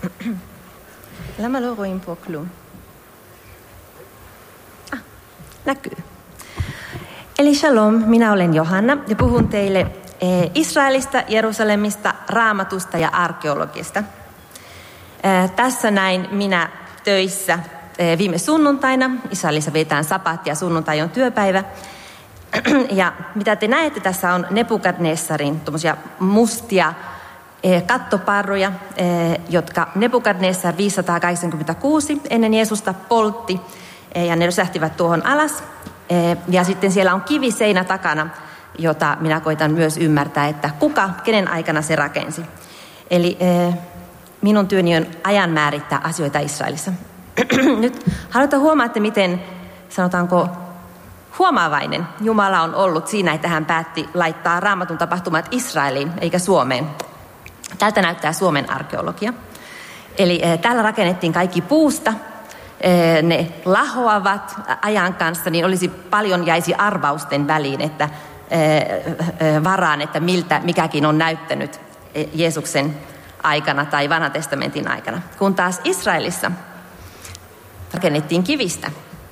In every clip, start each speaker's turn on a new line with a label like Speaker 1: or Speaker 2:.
Speaker 1: La malheur in proclum. Näkyy. Eli shalom, minä olen Johanna ja puhun teille Israelista, Jerusalemista, Raamatusta ja arkeologista. Tässä näin minä töissä viime sunnuntaina. Israelissa vietään sabat ja sunnuntai on työpäivä. Ja mitä te näette, tässä on Nebukadnessarin tuommoisia mustia kattoparruja, jotka Nebukadnessar 586 ennen Jeesusta poltti. Ja ne rysähtivät tuohon alas. Ja sitten siellä on kivi seinä takana, jota minä koitan myös ymmärtää, että kenen aikana se rakensi. Eli minun työni on ajan määrittää asioita Israelissa. Nyt halutaan huomata, miten, sanotaanko, huomaavainen Jumala on ollut siinä, että hän päätti laittaa Raamatun tapahtumat Israeliin eikä Suomeen. Tältä näyttää Suomen arkeologia. Eli täällä rakennettiin kaikki puusta. Ne lahoavat ajan kanssa, niin olisi paljon jäisi arvausten väliin, että varaan, että miltä mikäkin on näyttänyt Jeesuksen aikana tai Vanhan testamentin aikana. Kun taas Israelissa rakennettiin kivistä.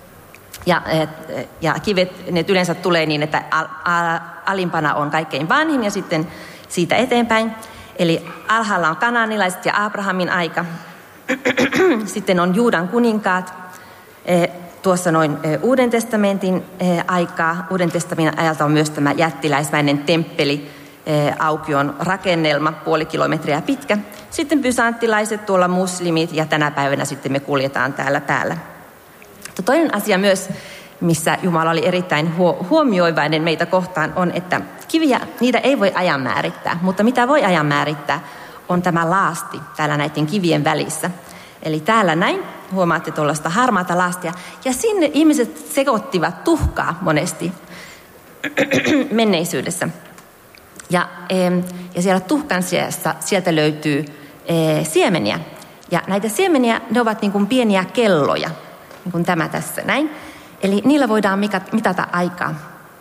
Speaker 1: Ja kivet, ne yleensä tulee niin, että alimpana on kaikkein vanhin ja sitten siitä eteenpäin. Eli alhaalla on kanaanilaiset ja Abrahamin aika. Sitten on Juudan kuninkaat, tuossa noin Uuden testamentin aikaa. Uuden testamentin ajalta on myös tämä jättiläismäinen temppeli, aukion rakennelma, 0,5 kilometriä pitkä. Sitten bysanttilaiset, tuolla muslimit ja tänä päivänä sitten me kuljetaan täällä päällä. Toinen asia myös, missä Jumala oli erittäin huomioivainen meitä kohtaan, on, että kiviä, niitä ei voi ajan määrittää, mutta mitä voi ajan määrittää, on tämä laasti täällä näiden kivien välissä. Eli täällä näin, huomaatte tuollaista harmaata laastia, ja sinne ihmiset sekoittivat tuhkaa monesti menneisyydessä. Ja siellä tuhkan sieltä löytyy siemeniä, ja näitä siemeniä, ne ovat niin kuin pieniä kelloja, niin kuin tämä tässä näin. Eli niillä voidaan mitata aikaa.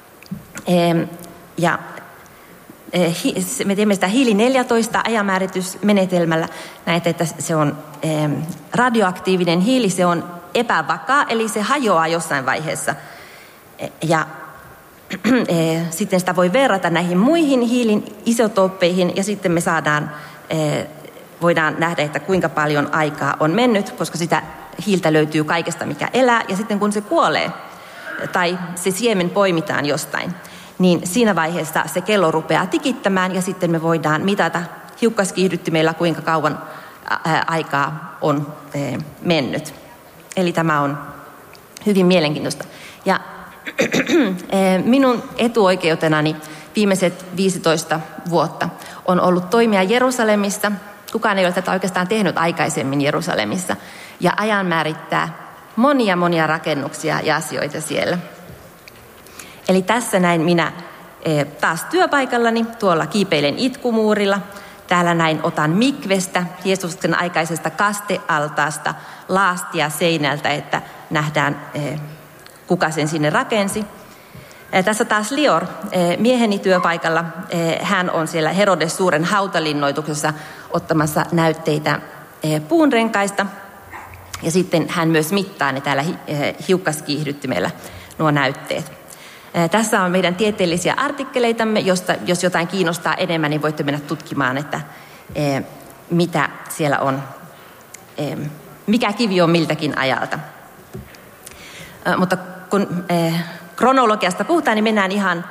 Speaker 1: Ja me teemme sitä hiili-14 ajanmääritysmenetelmällä. Näette, että se on radioaktiivinen hiili, se on epävakaa, eli se hajoaa jossain vaiheessa. Ja sitten sitä voi verrata näihin muihin hiilin isotooppeihin, ja sitten me voidaan nähdä, että kuinka paljon aikaa on mennyt, koska sitä hiiltä löytyy kaikesta, mikä elää, ja sitten kun se kuolee, tai se siemen poimitaan jostain, niin siinä vaiheessa se kello rupeaa tikittämään ja sitten me voidaan mitata hiukkaskiihdyttimellä, kuinka kauan aikaa on mennyt. Eli tämä on hyvin mielenkiintoista. Ja minun etuoikeutenani viimeiset 15 vuotta on ollut toimia Jerusalemissa. Kukaan ei ole tätä oikeastaan tehnyt aikaisemmin Jerusalemissa. Ja ajan määrittää monia rakennuksia ja asioita siellä. Eli tässä näin minä taas työpaikallani, tuolla kiipeilen itkumuurilla. Täällä näin otan mikvestä, Jeesuksen aikaisesta kastealtaasta, laastia seinältä, että nähdään kuka sen sinne rakensi. Tässä taas Lior, mieheni työpaikalla, hän on siellä Herodes suuren hautalinnoituksessa ottamassa näytteitä puunrenkaista. Ja sitten hän myös mittaa ne täällä hiukkaskiihdyttimellä, nuo näytteet. Tässä on meidän tieteellisiä artikkeleitamme, jos jotain kiinnostaa enemmän, niin voitte mennä tutkimaan, että mitä siellä on, mikä kivi on miltäkin ajalta. Mutta kun kronologiasta puhutaan, niin mennään ihan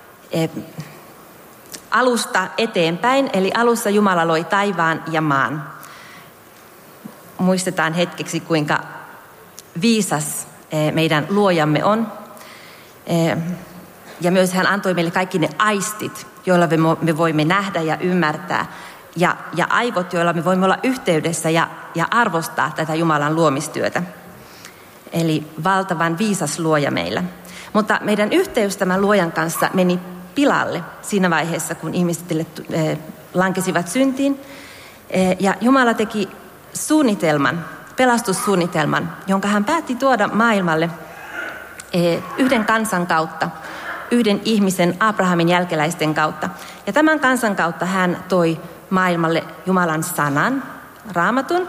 Speaker 1: alusta eteenpäin. Eli alussa Jumala loi taivaan ja maan. Muistetaan hetkeksi, kuinka viisas meidän luojamme on. Ja myös hän antoi meille kaikki ne aistit, joilla me voimme nähdä ja ymmärtää. Ja aivot, joilla me voimme olla yhteydessä ja arvostaa tätä Jumalan luomistyötä. Eli valtavan viisas luoja meillä. Mutta meidän yhteys tämän luojan kanssa meni pilalle siinä vaiheessa, kun ihmiset lankesivat syntiin. Ja Jumala teki pelastussuunnitelman, jonka hän päätti tuoda maailmalle yhden kansan kautta, yhden ihmisen Abrahamin jälkeläisten kautta. Ja tämän kansan kautta hän toi maailmalle Jumalan sanan, Raamatun,